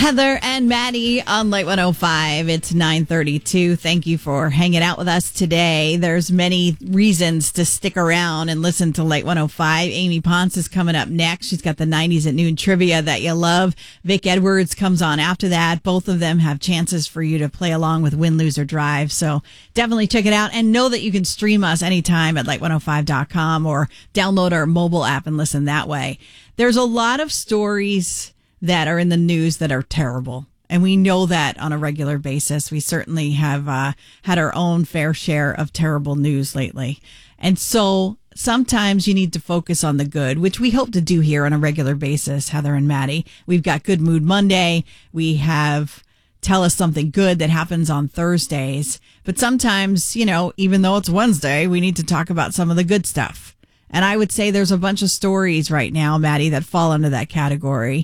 Heather and Maddie on Light 105. It's 9:32. Thank you for hanging out with us today. There's many reasons to stick around and listen to Light 105. Amy Ponce is coming up next. She's got the 90s at noon trivia that you love. Vic Edwards comes on after that. Both of them have chances for you to play along with Win, Lose, or Drive. So definitely check it out and know that you can stream us anytime at light105.com or download our mobile app and listen that way. There's a lot of stories that are in the news that are terrible. And we know that on a regular basis. We certainly have had our own fair share of terrible news lately. And so sometimes you need to focus on the good, which we hope to do here on a regular basis, Heather and Maddie. We've got Good Mood Monday. We have Tell Us Something Good that happens on Thursdays. But sometimes, you know, even though it's Wednesday, we need to talk about some of the good stuff. And I would say there's a bunch of stories right now, Maddie, that fall into that category.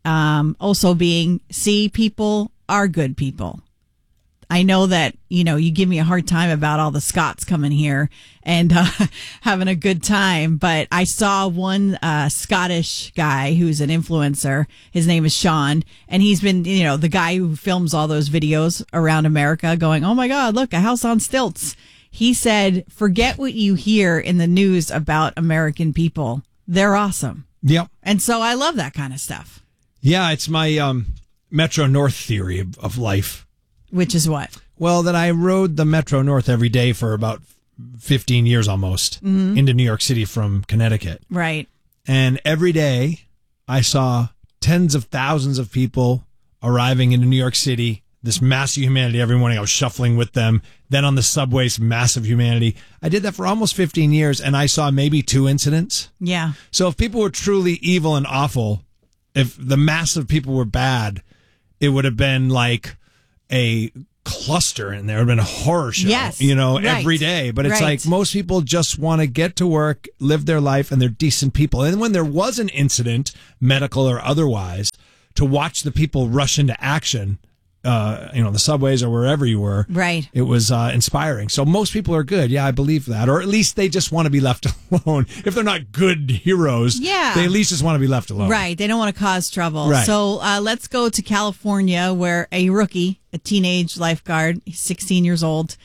Also being, see, people are good people. I know that, you know, you give me a hard time about all the Scots coming here and having a good time, but I saw one Scottish guy who's an influencer. His name is Sean, and he's been, you know, the guy who films all those videos around America going, oh my God, look, a house on stilts. He said, forget what you hear in the news about American people. They're awesome. Yep. And so I love that kind of stuff. Yeah, it's my Metro North theory of life. Which is what? Well, that I rode the Metro North every day for about 15 years almost into New York City from Connecticut. Right. And every day I saw tens of thousands of people arriving into New York City, this massive humanity every morning. I was shuffling with them. Then on the subways, massive humanity. I did that for almost 15 years, and I saw maybe 2 incidents. Yeah. So if people were truly evil and awful, if the mass of people were bad, it would have been like a cluster and there would have been a horror show, yes, you know, right, every day. But it's right. like most people just want to get to work, live their life, and they're decent people. And when there was an incident, medical or otherwise, to watch the people rush into action, you know, the subways or wherever you were. Right. It was inspiring. So most people are good. Yeah, I believe that. Or at least they just want to be left alone. If they're not good heroes, yeah, they at least just want to be left alone. Right. They don't want to cause trouble. Right. So let's go to California where a rookie, a teenage lifeguard, he's 16 years old,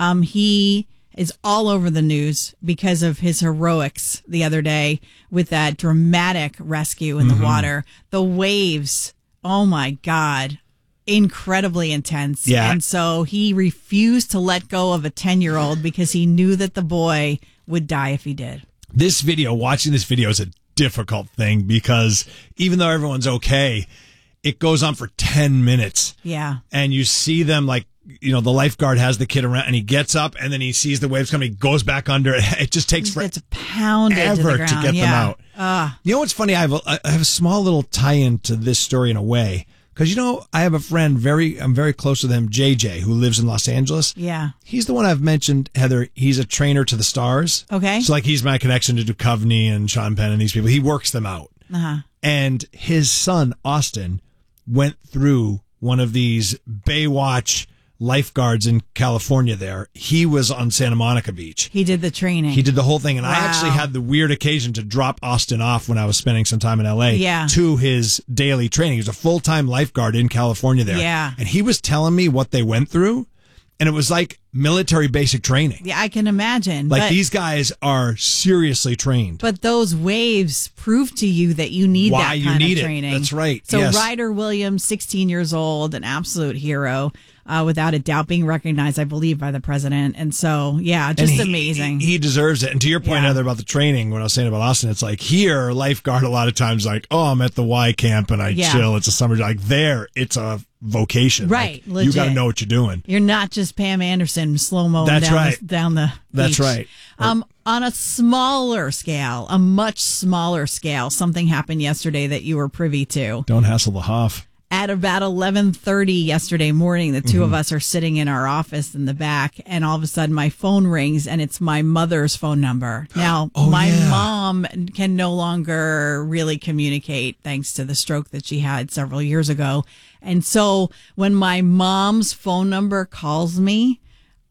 he is all over the news because of his heroics the other day with that dramatic rescue in the water. The waves, oh my God. Incredibly intense. Yeah. And so he refused to let go of a 10-year-old because he knew that the boy would die if he did. This video, watching this video is a difficult thing because even though everyone's okay, it goes on for 10 minutes. Yeah. And you see them like, you know, the lifeguard has the kid around and he gets up and then he sees the waves coming, he goes back under. It just takes forever it's pounded to the ground. to get them out. You know what's funny? I have a small little tie-in to this story in a way. Because, you know, I have a friend, I'm very close with him, JJ, who lives in Los Angeles. Yeah. He's the one I've mentioned, Heather. He's a trainer to the stars. Okay. So, like, he's my connection to Duchovny and Sean Penn and these people. He works them out. Uh-huh. And his son, Austin, went through one of these Baywatch lifeguards in California there. He was on Santa Monica Beach. He did the training. He did the whole thing. And wow. I actually had the weird occasion to drop Austin off when I was spending some time in LA to his daily training. He was a full-time lifeguard in California there. Yeah. And he was telling me what they went through. And it was like military basic training. Yeah, I can imagine. Like these guys are seriously trained. But those waves prove to you that you need that kind of training. That's right. So yes. Ryder Williams, 16 years old, an absolute hero. Without a doubt, being recognized, I believe, by the president. And so, yeah, just amazing. He deserves it. And to your point, Heather, about the training, when I was saying about Austin, it's like here, lifeguard a lot of times like, oh, I'm at the Y camp and I chill. It's a summer job. Like there, it's a vocation. Right. Like, you got to know what you're doing. You're not just Pam Anderson slow-mo down the That's beach. right. On a smaller scale, a much smaller scale, something happened yesterday that you were privy to. Don't hassle the Hoff. At about 11:30 yesterday morning, the two of us are sitting in our office in the back, and all of a sudden my phone rings, and it's my mother's phone number. Now, my mom can no longer really communicate thanks to the stroke that she had several years ago. And so when my mom's phone number calls me,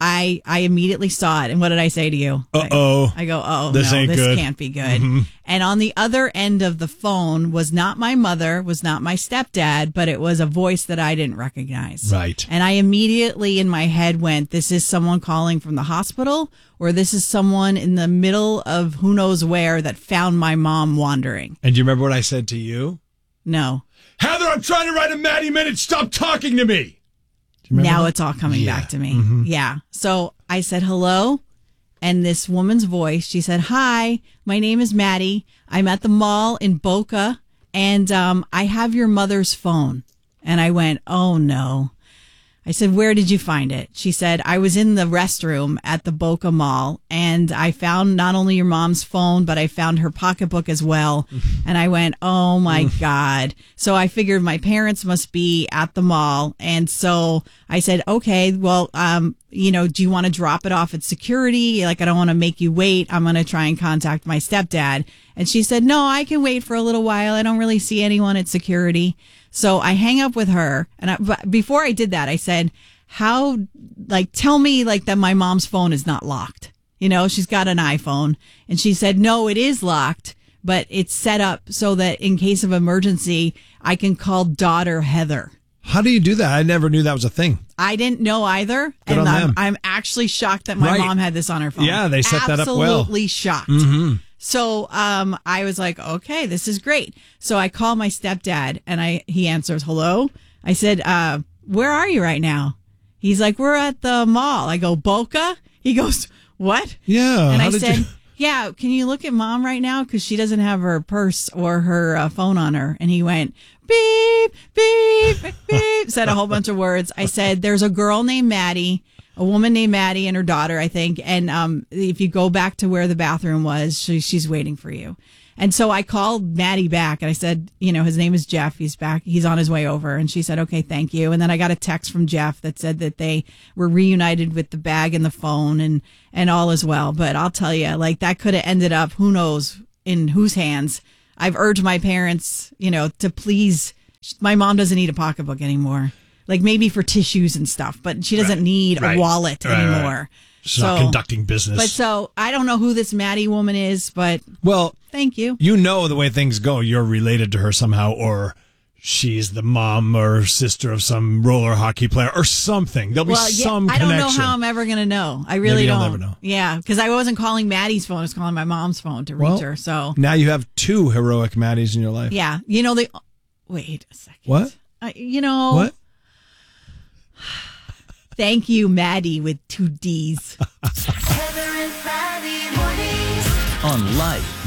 I immediately saw it. And what did I say to you? Uh-oh. I go, oh, This no, ain't this good. can't be good. And on the other end of the phone was not my mother, was not my stepdad, but it was a voice that I didn't recognize. Right. And I immediately in my head went, this is someone calling from the hospital, or this is someone in the middle of who knows where that found my mom wandering. And do you remember what I said to you? No. Heather, I'm trying to write a Maddie Minute. Stop talking to me. Now it's all coming back to me. Yeah. So I said, hello. And this woman's voice, she said, hi, my name is Maddie. I'm at the mall in Boca and I have your mother's phone. And I went, oh no. I said, where did you find it? She said, I was in the restroom at the Boca Mall and I found not only your mom's phone, but I found her pocketbook as well. And I went, oh my God. So I figured my parents must be at the mall. And so I said, okay, well, do you want to drop it off at security? Like, I don't want to make you wait. I'm going to try and contact my stepdad. And she said, no, I can wait for a little while. I don't really see anyone at security. So I hang up with her. But before I did that, I said, tell me that my mom's phone is not locked. She's got an iPhone. And she said, no, it is locked, but it's set up so that in case of emergency, I can call daughter Heather. How do you do that? I never knew that was a thing. I didn't know either. Good and on them. I'm actually shocked that my mom had this on her phone. Yeah, they set that up well. Absolutely shocked. So I was like, okay, this is great. So I call my stepdad and he answers, hello. I said, where are you right now? He's like, we're at the mall. I go, Boca? He goes, what? Yeah. And I said, yeah, can you look at mom right now? Because she doesn't have her purse or her phone on her. And he went, beep, beep, beep, said a whole bunch of words. I said, there's a girl named Maddie, a woman named Maddie and her daughter, I think. And if you go back to where the bathroom was, she's waiting for you. And so I called Maddie back and I said, his name is Jeff. He's back. He's on his way over. And she said, okay, thank you. And then I got a text from Jeff that said that they were reunited with the bag and the phone and all is well. But I'll tell you, that could have ended up, who knows in whose hands. I've urged my parents, to please, my mom doesn't need a pocketbook anymore. Maybe for tissues and stuff, but she doesn't need a wallet anymore. She's not conducting business. But so I don't know who this Maddie woman is, but thank you. The way things go, you're related to her somehow, or she's the mom or sister of some roller hockey player or something. There'll be some connection. I don't know how I'm ever going to know. I really Maybe don't. You'll never know. Yeah, because I wasn't calling Maddie's phone. I was calling my mom's phone to reach her. So now you have two heroic Maddies in your life. Yeah. Wait a second. What? What? Thank you, Maddie, with 2 Ds. Heather and Maddie mornings on Life.